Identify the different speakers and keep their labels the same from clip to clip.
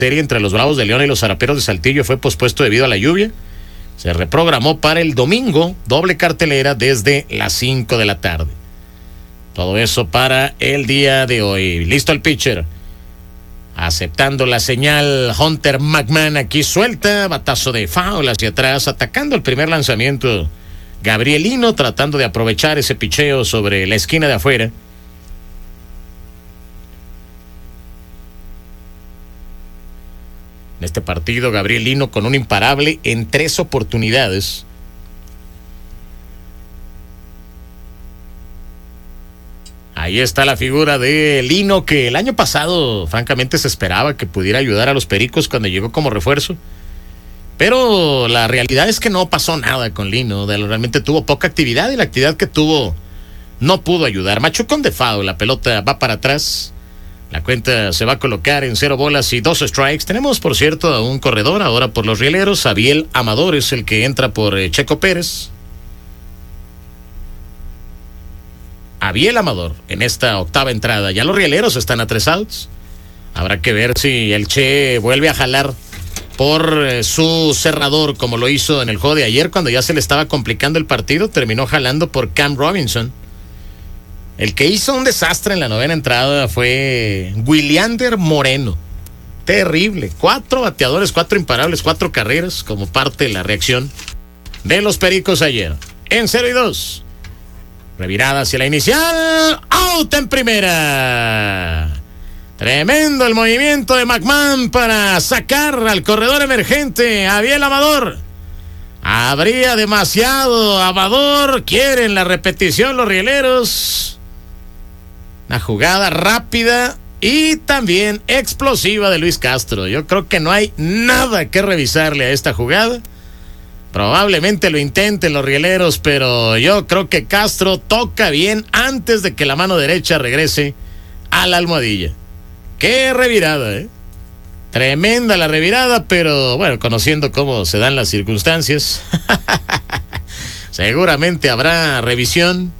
Speaker 1: serie entre los Bravos de León y los Zaraperos de Saltillo fue pospuesto debido a la lluvia. Se reprogramó para el domingo, doble cartelera desde las 5 de la tarde. Todo eso para el día de hoy. Listo el pitcher. Aceptando la señal, Hunter McMahon aquí suelta, batazo de foul hacia atrás, atacando el primer lanzamiento. Gabrielino tratando de aprovechar ese picheo sobre la esquina de afuera. En este partido, Gabrielino con un imparable en 3 oportunidades. Ahí está la figura de Lino, que el año pasado, francamente, se esperaba que pudiera ayudar a los Pericos cuando llegó como refuerzo. Pero la realidad es que no pasó nada con Lino. Realmente tuvo poca actividad y la actividad que tuvo no pudo ayudar. Machucón de foul, la pelota va para atrás. La cuenta se va a colocar en 0 bolas y 2 strikes. Tenemos, por cierto, a un corredor ahora por los rieleros. Abiel Amador es el que entra por Checo Pérez. Abiel Amador en esta octava entrada. Ya los rieleros están a 3 outs. Habrá que ver si el Che vuelve a jalar por su cerrador, como lo hizo en el juego de ayer, cuando ya se le estaba complicando el partido. Terminó jalando por Cam Robinson. El que hizo un desastre en la 9ª entrada fue Williander Moreno. Terrible. 4 bateadores, 4 imparables, 4 carreras como parte de la reacción de los Pericos ayer. En 0-2. Revirada hacia la inicial. Out en primera. Tremendo el movimiento de McMahon para sacar al corredor emergente, Abiel Amador. Habría demasiado. Amador, quieren la repetición los rieleros. Una jugada rápida y también explosiva de Luis Castro. Yo creo que no hay nada que revisarle a esta jugada. Probablemente lo intenten los rieleros, pero yo creo que Castro toca bien antes de que la mano derecha regrese a la almohadilla. ¡Qué revirada, eh! Tremenda la revirada, pero bueno, conociendo cómo se dan las circunstancias, seguramente habrá revisión.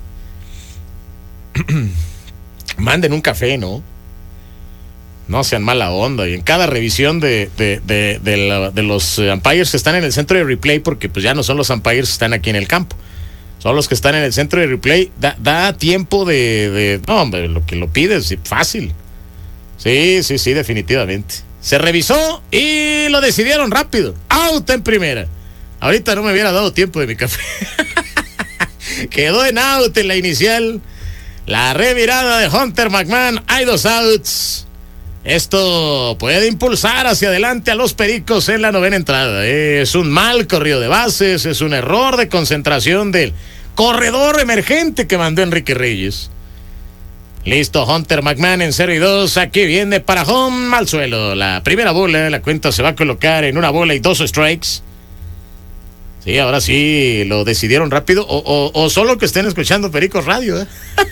Speaker 1: Manden un café, ¿no? No sean mala onda. Y en cada revisión de los umpires que están en el centro de replay, porque pues ya no son los umpires que están aquí en el campo, son los que están en el centro de replay, da tiempo no, hombre, lo que lo pides, fácil. Sí, definitivamente. Se revisó y lo decidieron rápido. Out en primera. Ahorita no me hubiera dado tiempo de mi café. Quedó en out en la inicial. La revirada de Hunter McMahon. Hay 2 outs. Esto puede impulsar hacia adelante a los Pericos en la 9ª entrada. Es un mal corrido de bases. Es un error de concentración del corredor emergente que mandó Enrique Reyes. Listo, Hunter McMahon en 0-2. Aquí viene para home al suelo. La primera bola, la cuenta se va a colocar en 1 bola y 2 strikes. Sí, ahora sí lo decidieron rápido. O solo que estén escuchando Pericos Radio, ¿eh?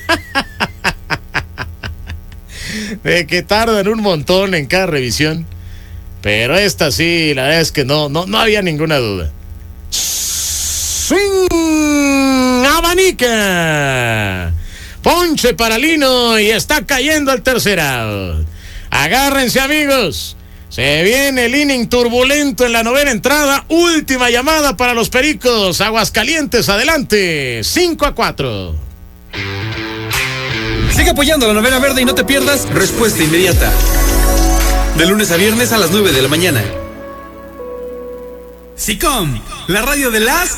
Speaker 1: De que tardan un montón en cada revisión. Pero esta sí, la verdad es que no había ninguna duda. Swing, abanica. Ponche para Lino y está cayendo el tercer out. Agárrense, amigos. Se viene el inning turbulento en la 9ª entrada. Última llamada para los Pericos. Aguascalientes, adelante. 5-4.
Speaker 2: Sigue apoyando a la Novena Verde y no te pierdas Respuesta Inmediata. De lunes a viernes a las 9 de la mañana. SICOM, la radio de las